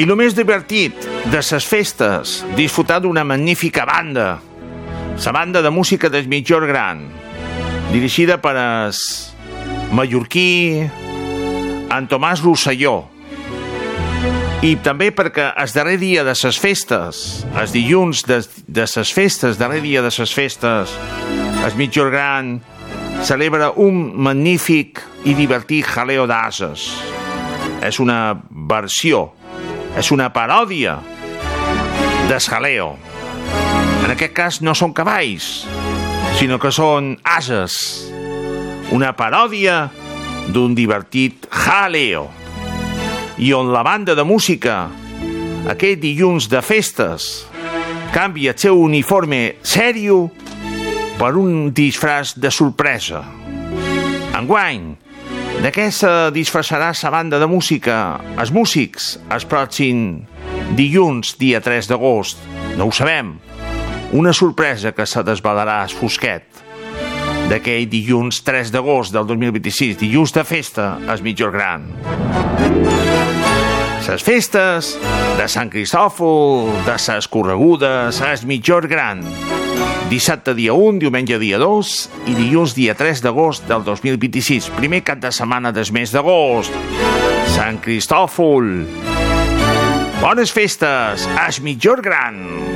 I el més divertit de ses festes, disfrutar d'una magnífica banda, la banda de música del Migjorn Gran, dirigida per el mallorquí en Tomàs Rosselló. I també perquè el darrer dia de ses festes, els dilluns de ses festes, darrer dia de ses festes, el Migjorn Gran celebra un magnífic i divertit jaleo d'ases. És una versió, és una paròdia del jaleo. En aquest cas no són cavalls, sinó que són ases. Una paròdia d'un divertit jaleo. I on la banda de música, aquest dilluns de festes, canvia el seu uniforme sèrio per un disfraç de sorpresa. Enguany, de què se disfressarà la banda de música, els músics, el pròxim dilluns, dia 3 d'agost? No ho sabem. Una sorpresa que se desvelarà al fosquet d'aquell dilluns 3 d'agost del 2026, dilluns de festa al Migjorn Gran. Les festes de Sant Cristòfol, de les corregudes, al Migjorn Gran. Dissabte dia 1, diumenge dia 2 i dilluns dia 3 d'agost del 2026, primer cap de setmana del mes d'agost. Sant Cristòfol. Bones festes al Migjorn Gran.